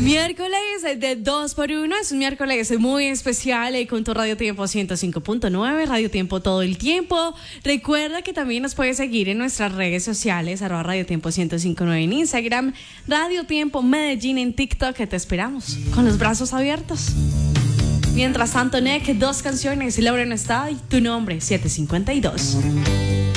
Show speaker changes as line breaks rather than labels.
Miércoles de 2x1, es un miércoles muy especial con tu Radio Tiempo 105.9, Radio Tiempo todo el tiempo. Recuerda que también nos puedes seguir en nuestras redes sociales, @Radio Tiempo 105.9 en Instagram, Radio Tiempo Medellín en TikTok, que te esperamos con los brazos abiertos. Mientras tanto, Nick, 2 canciones, Laura no está y Tu Nombre, 752.